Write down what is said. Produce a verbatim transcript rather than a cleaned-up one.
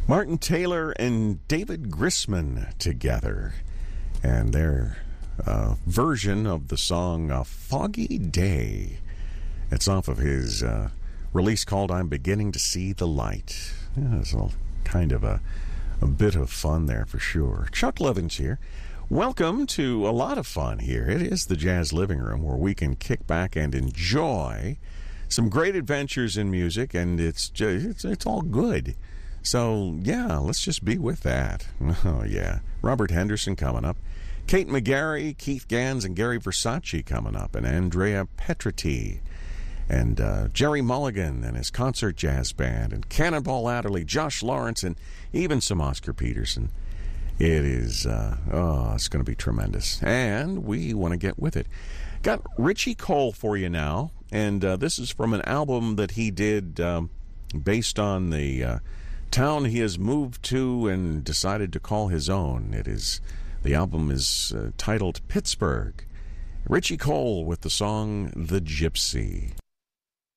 Martin Taylor and David Grisman together, and their uh, version of the song A Foggy Day. It's off of his uh, release called I'm Beginning to See the Light. Yeah, it's a kind of a, a bit of fun there for sure. Chuck Levins here. Welcome to a lot of fun here. It is the Jazz Living Room where we can kick back and enjoy some great adventures in music, and it's just, it's, it's all good. So, yeah, let's just be with that. Oh, yeah. Robert Henderson coming up. Kate McGarry, Keith Gans, and Gary Versace coming up. And Andrea Petriti. And uh, Jerry Mulligan and his concert jazz band. And Cannonball Adderley, Josh Lawrence, and even some Oscar Peterson. It is, uh, oh, it's going to be tremendous. And we want to get with it. Got Richie Cole for you now. And uh, this is from an album that he did um, based on the Uh, town he has moved to and decided to call his own. It is the album is uh, titled Pittsburgh. Richie Cole with the song The Gypsy.